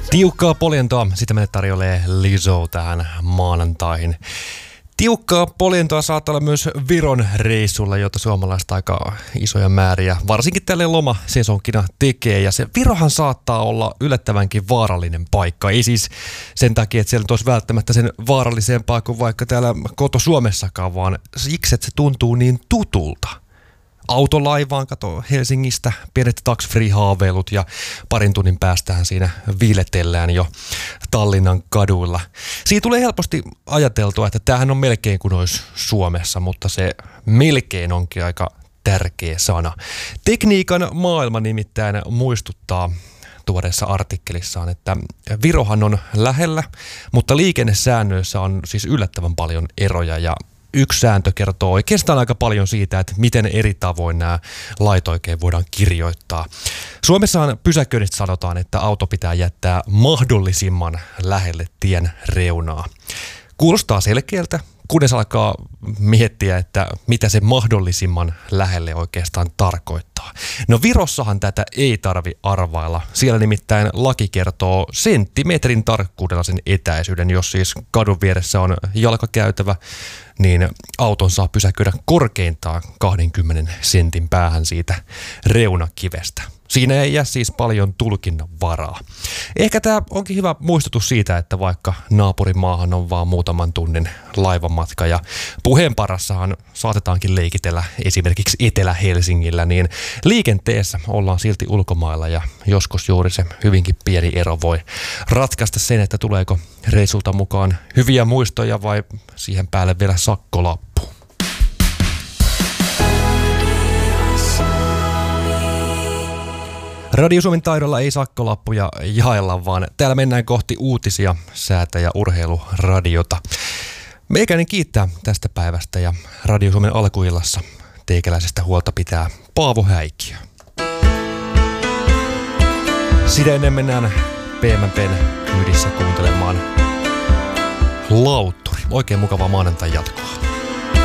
Tiukkaa poljentoa, sitä meille tarjoilee Lizzo tähän maanantaihin. Tiukkaa poljentoa saattaa olla myös Viron reissulla, jota suomalaiset aika isoja määriä, varsinkin tälle lomasesonkina tekee. Ja se Virohan saattaa olla yllättävänkin vaarallinen paikka. Ei siis sen takia, että siellä olisi välttämättä sen vaarallisempaa kuin vaikka täällä koto-Suomessakaan, vaan siksi, että se tuntuu niin tutulta. Autolaivaan, kato Helsingistä, pienet tax-free-haaveilut ja parin tunnin päästähän siinä viiletellään jo Tallinnan kaduilla. Siitä tulee helposti ajateltua, että tämähän on melkein kuin olisi Suomessa, mutta se melkein onkin aika tärkeä sana. Tekniikan maailma nimittäin muistuttaa tuoreessa artikkelissaan, että Virohan on lähellä, mutta liikennesäännöissä on siis yllättävän paljon eroja ja yksi sääntö kertoo oikeastaan aika paljon siitä, että miten eri tavoin nämä lait oikein voidaan kirjoittaa. Suomessahan pysäköinnistä sanotaan, että auto pitää jättää mahdollisimman lähelle tien reunaa. Kuulostaa selkeältä, kunnes alkaa miettiä, että mitä se mahdollisimman lähelle oikeastaan tarkoittaa. No Virossahan tätä ei tarvi arvailla. Siellä nimittäin laki kertoo senttimetrin tarkkuudella sen etäisyyden. Jos siis kadun vieressä on jalkakäytävä, niin auton saa pysäköidä korkeintaan 20 sentin päähän siitä reunakivestä. Siinä ei jää siis paljon tulkinnan varaa. Ehkä tämä onkin hyvä muistutus siitä, että vaikka naapurimaahan on vaan muutaman tunnin laivamatka ja puheenparassahan saatetaankin leikitellä esimerkiksi Etelä-Helsingillä, niin liikenteessä ollaan silti ulkomailla ja joskus juuri se hyvinkin pieni ero voi ratkaista sen, että tuleeko reissulta mukaan hyviä muistoja vai siihen päälle vielä sakkolappu. Radio Suomen taidolla ei sakkolappuja jaella, vaan täällä mennään kohti uutisia, säätä ja urheiluradiota. Meikäinen kiittää tästä päivästä ja Radio Suomen alkuillassa teikäläisestä huolta pitää Paavo Häikiö. Sitä ennen mennään PMP:n kyydissä kuuntelemaan Lautturi. Oikein mukavaa maanantai jatkoa.